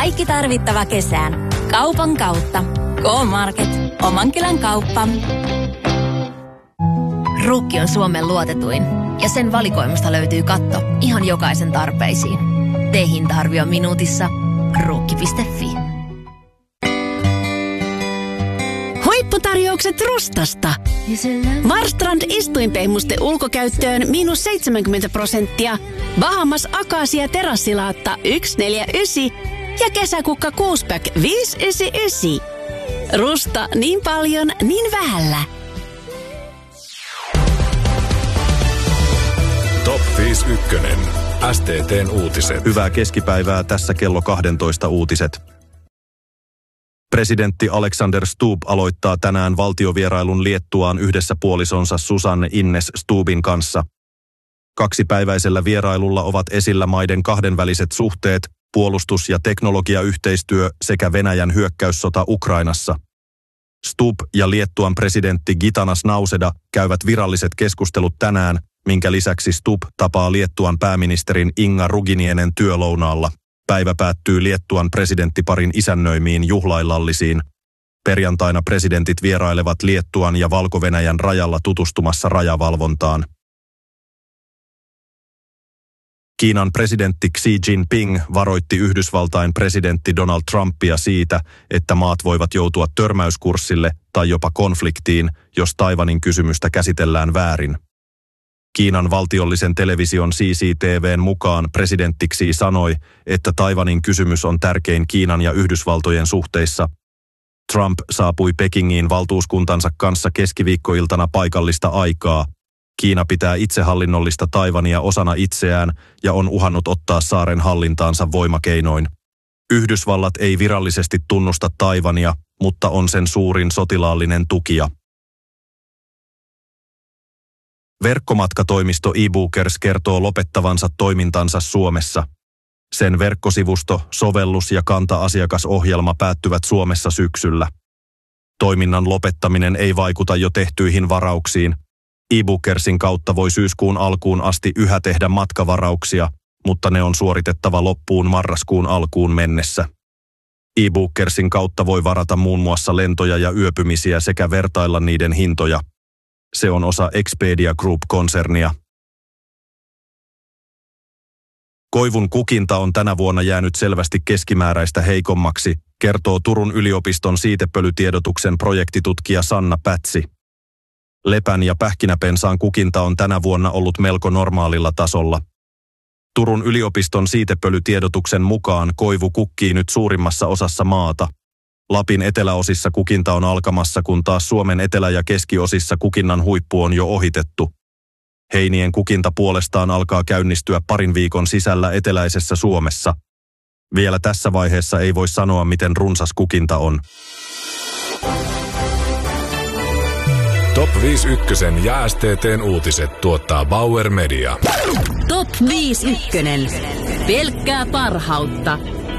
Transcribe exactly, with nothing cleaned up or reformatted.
Kaikki tarvittava kesään. Kaupan kautta. K-Market. Oman kylän kauppa. Ruukki on Suomen luotetuin ja sen valikoimasta löytyy katto ihan jokaisen tarpeisiin. Tee hinta-arvio minuutissa. Ruukki piste fi. Huipputarjoukset Rustasta. Marstrand istuinpehmuste ulkokäyttöön miinus seitsemänkymmentä prosenttia. Bahamas Akasia terassilaatta yksi neljä yhdeksän ja kesäkukka kuusipäck viisi yhdeksänkymmentäyhdeksän. Rusta niin paljon, niin vähällä. Top viisi ykkönen. S T T:n uutiset. Hyvää keskipäivää, tässä kello kaksitoista uutiset. Presidentti Alexander Stubb aloittaa tänään valtiovierailun Liettuaan yhdessä puolisonsa Susanne Ines Stubbin kanssa. Kaksipäiväisellä vierailulla ovat esillä maiden kahdenväliset suhteet, puolustus- ja teknologiayhteistyö sekä Venäjän hyökkäyssota Ukrainassa. Stubb ja Liettuan presidentti Gitanas Nauseda käyvät viralliset keskustelut tänään, minkä lisäksi Stubb tapaa Liettuan pääministerin Inga Ruginienen työlounaalla. Päivä päättyy Liettuan presidenttiparin isännöimiin juhlaillallisiin. Perjantaina presidentit vierailevat Liettuan ja Valko-Venäjän rajalla tutustumassa rajavalvontaan. Kiinan presidentti Xi Jinping varoitti Yhdysvaltain presidentti Donald Trumpia siitä, että maat voivat joutua törmäyskurssille tai jopa konfliktiin, jos Taiwanin kysymystä käsitellään väärin. Kiinan valtiollisen television C C T V:n mukaan presidentti Xi sanoi, että Taiwanin kysymys on tärkein Kiinan ja Yhdysvaltojen suhteissa. Trump saapui Pekingiin valtuuskuntansa kanssa keskiviikkoiltana paikallista aikaa. Kiina pitää itsehallinnollista Taiwania osana itseään ja on uhannut ottaa saaren hallintaansa voimakeinoin. Yhdysvallat ei virallisesti tunnusta Taiwania, mutta on sen suurin sotilaallinen tukija. Verkkomatkatoimisto eBookers kertoo lopettavansa toimintansa Suomessa. Sen verkkosivusto, sovellus ja kanta-asiakasohjelma päättyvät Suomessa syksyllä. Toiminnan lopettaminen ei vaikuta jo tehtyihin varauksiin. eBookersin kautta voi syyskuun alkuun asti yhä tehdä matkavarauksia, mutta ne on suoritettava loppuun marraskuun alkuun mennessä. eBookersin kautta voi varata muun muassa lentoja ja yöpymisiä sekä vertailla niiden hintoja. Se on osa Expedia Group-konsernia. Koivun kukinta on tänä vuonna jäänyt selvästi keskimääräistä heikommaksi, kertoo Turun yliopiston siitepölytiedotuksen projektitutkija Sanna Pätsi. Lepän ja pähkinäpensaan kukinta on tänä vuonna ollut melko normaalilla tasolla. Turun yliopiston siitepölytiedotuksen mukaan koivu kukkii nyt suurimmassa osassa maata. Lapin eteläosissa kukinta on alkamassa, kun taas Suomen etelä- ja keskiosissa kukinnan huippu on jo ohitettu. Heinien kukinta puolestaan alkaa käynnistyä parin viikon sisällä eteläisessä Suomessa. Vielä tässä vaiheessa ei voi sanoa, miten runsas kukinta on. Top viisi ykkösen ja S T T:n uutiset tuottaa Bauer Media. Top viisi ykkönen. Pelkkää parhautta.